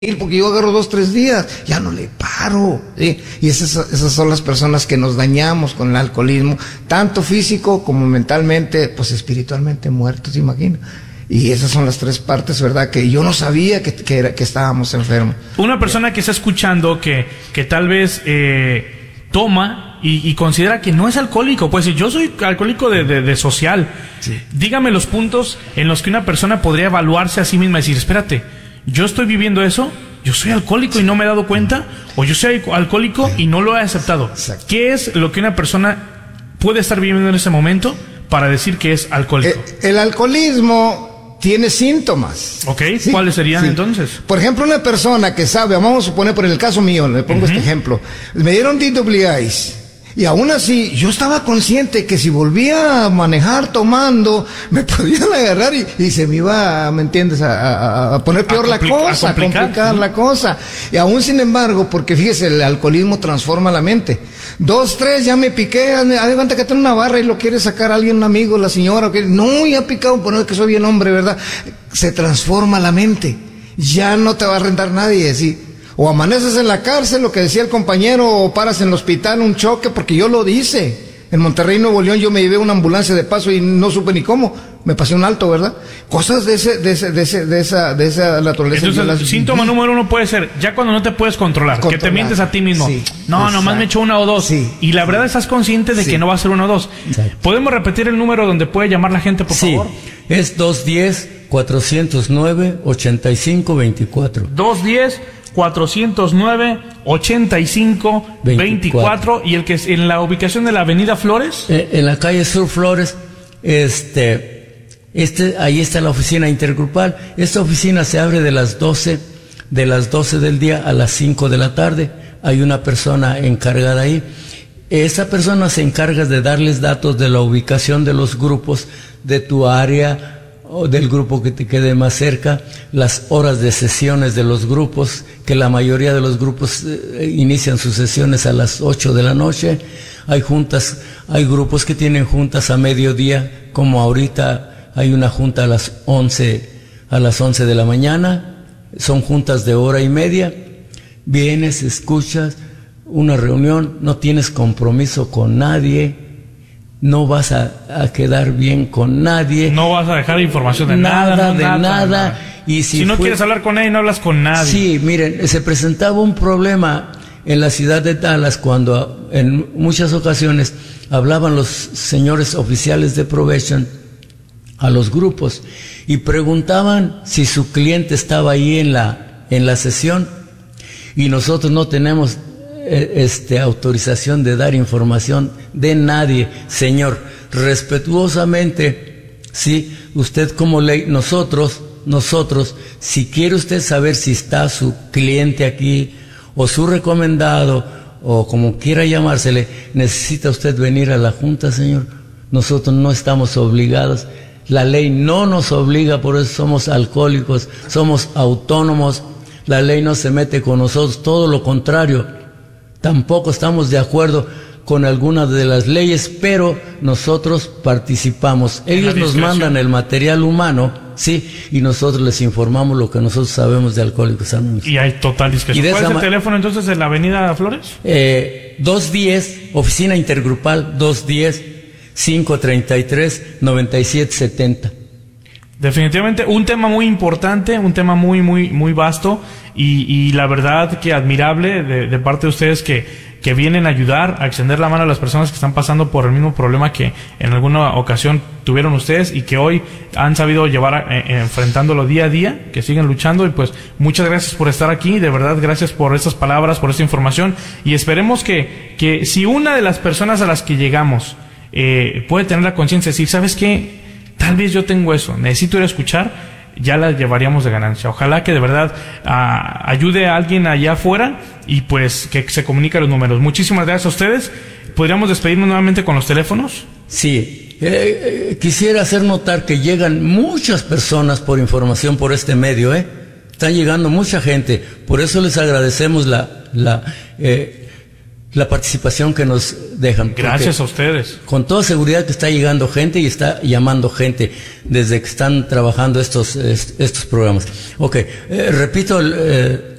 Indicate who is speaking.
Speaker 1: porque yo agarro 2, 3 días, ya no le paro, ¿sí? Y esas son las personas que nos dañamos con el alcoholismo, tanto físico como mentalmente, pues espiritualmente muertos, imagina. Y esas son las 3 partes, ¿verdad? Que yo no sabía que estábamos enfermos.
Speaker 2: Una persona que está escuchando que tal vez toma y considera que no es alcohólico, pues yo soy alcohólico de social. Sí. Dígame los puntos en los que una persona podría evaluarse a sí misma y decir, espérate, yo estoy viviendo eso, yo soy alcohólico y no me he dado cuenta, o yo soy alcohólico y no lo he aceptado. Exacto. ¿Qué es lo que una persona puede estar viviendo en ese momento para decir que es alcohólico?
Speaker 1: El alcoholismo tiene síntomas.
Speaker 2: Ok, ¿sí? ¿Cuáles serían entonces?
Speaker 1: Por ejemplo, una persona que sabe, vamos a suponer por el caso mío, le pongo este ejemplo, me dieron DWIs. Y aún así, yo estaba consciente que si volvía a manejar tomando, me podían agarrar y se me iba, ¿me entiendes?, a poner peor la cosa, a complicar la cosa. Y aún sin embargo, porque fíjese, el alcoholismo transforma la mente. 2, 3, ya me piqué, haz de cuenta que tengo una barra y lo quiere sacar alguien, un amigo, la señora, no, ya picado, por no es que soy bien hombre, ¿verdad? Se transforma la mente. Ya no te va a rentar nadie, ¿sí? O amaneces en la cárcel, lo que decía el compañero, o paras en el hospital, un choque, porque yo lo hice. En Monterrey, Nuevo León, yo me llevé una ambulancia de paso y no supe ni cómo. Me pasé un alto, ¿verdad? Cosas de esa naturaleza.
Speaker 2: Entonces, el síntoma número 1 puede ser, ya cuando no te puedes controlar, que te mientes a ti mismo. Sí, no, nomás me echo 1 o 2. Sí, y la verdad estás consciente de que no va a ser 1 o 2. Exacto. ¿Podemos repetir el número donde puede llamar la gente, por favor?
Speaker 3: Es 210-409-8524.
Speaker 2: 210-409-8524. ¿Y el que es en la ubicación de la Avenida Flores?
Speaker 3: En la calle Sur Flores, ahí está la oficina intergrupal. Esta oficina se abre de las 12 del día a las 5 de la tarde. Hay una persona encargada ahí. Esa persona se encarga de darles datos de la ubicación de los grupos de tu área, o del grupo que te quede más cerca, las horas de sesiones de los grupos, que la mayoría de los grupos inician sus sesiones a las 8 de la noche. Hay grupos que tienen juntas a mediodía, como ahorita hay una junta a las 11 de la mañana. Son juntas de hora y media. Vienes, escuchas una reunión, no tienes compromiso con nadie. No vas a quedar bien con nadie.
Speaker 2: No vas a dejar información de nada. Y si no quieres hablar con nadie, no hablas con nadie.
Speaker 3: Sí, miren, se presentaba un problema en la ciudad de Dallas cuando en muchas ocasiones hablaban los señores oficiales de probation a los grupos y preguntaban si su cliente estaba ahí en la sesión, y nosotros no tenemos autorización de dar información de nadie. Señor, respetuosamente, sí, usted como ley, nosotros, si quiere usted saber si está su cliente aquí, o su recomendado, o como quiera llamársele, necesita usted venir a la junta, señor. Nosotros no estamos obligados, la ley no nos obliga, por eso somos alcohólicos, somos autónomos, la ley no se mete con nosotros, todo lo contrario. Tampoco estamos de acuerdo con algunas de las leyes, pero nosotros participamos. Ellos nos mandan el material humano, sí, y nosotros les informamos lo que nosotros sabemos de Alcohólicos Anónimos.
Speaker 2: Y hay total discreción. ¿Cuál es el teléfono entonces de la Avenida Flores?
Speaker 3: 210, oficina intergrupal, 210-533-9770.
Speaker 2: Definitivamente un tema muy importante, un tema muy, muy, muy vasto, y la verdad que admirable de parte de ustedes que vienen a ayudar, a extender la mano a las personas que están pasando por el mismo problema que en alguna ocasión tuvieron ustedes y que hoy han sabido llevar enfrentándolo día a día, que siguen luchando. Y pues muchas gracias por estar aquí, de verdad gracias por estas palabras, por esta información, y esperemos que si una de las personas a las que llegamos puede tener la conciencia de decir, ¿sabes qué? Tal vez yo tengo eso, necesito ir a escuchar, ya la llevaríamos de ganancia. Ojalá que de verdad ayude a alguien allá afuera y pues que se comuniquen los números. Muchísimas gracias a ustedes. ¿Podríamos despedirnos nuevamente con los teléfonos?
Speaker 3: Sí, quisiera hacer notar que llegan muchas personas por información por este medio, Están llegando mucha gente, por eso les agradecemos la participación que nos dejan.
Speaker 2: Gracias a ustedes.
Speaker 3: Con toda seguridad que está llegando gente y está llamando gente desde que están trabajando estos programas. Ok, repito